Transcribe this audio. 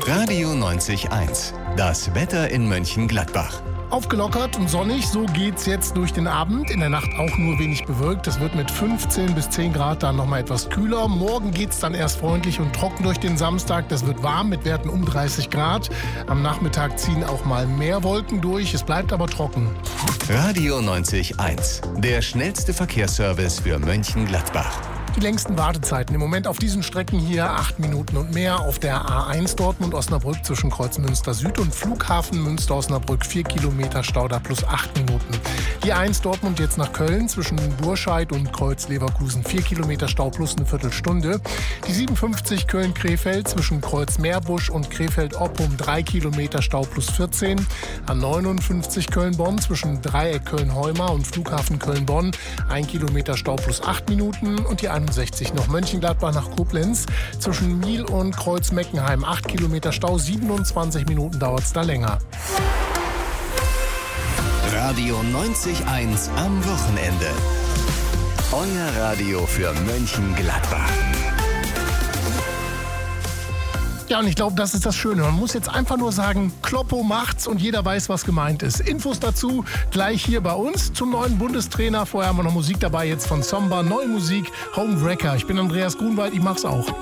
Radio 90.1. Das Wetter in Mönchengladbach. Aufgelockert und sonnig, so geht's jetzt durch den Abend. In der Nacht auch nur wenig bewölkt. Es wird mit 15 bis 10 Grad dann nochmal etwas kühler. Morgen geht's dann erst freundlich und trocken durch den Samstag. Das wird warm mit Werten um 30 Grad. Am Nachmittag ziehen auch mal mehr Wolken durch. Es bleibt aber trocken. Radio 90.1. Der schnellste Verkehrsservice für Mönchengladbach. Die längsten Wartezeiten im Moment auf diesen Strecken hier 8 Minuten und mehr. Auf der A1 Dortmund-Osnabrück zwischen Kreuz Münster Süd und Flughafen Münster-Osnabrück 4 Kilometer Stau, da plus 8 Minuten. Die A1 Dortmund jetzt nach Köln zwischen Burscheid und Kreuz Leverkusen 4 Kilometer Stau plus eine Viertelstunde. Die 57 Köln-Krefeld zwischen Kreuz Meerbusch und Krefeld-Oppum 3 Kilometer Stau plus 14. A59 Köln-Bonn zwischen Dreieck Köln-Heumar und Flughafen Köln-Bonn 1 Kilometer Stau plus 8 Minuten. Und die 61 noch Mönchengladbach nach Koblenz zwischen Miel und Kreuz Meckenheim 8 Kilometer Stau, 27 Minuten dauert es da länger. Radio 90.1 am Wochenende. Euer Radio für Mönchengladbach. Ja, und ich glaube, das ist das Schöne. Man muss jetzt einfach nur sagen, Kloppo macht's und jeder weiß, was gemeint ist. Infos dazu gleich hier bei uns zum neuen Bundestrainer. Vorher haben wir noch Musik dabei, jetzt von Somba. Neue Musik, Homewrecker. Ich bin Andreas Grunwald, ich mach's auch.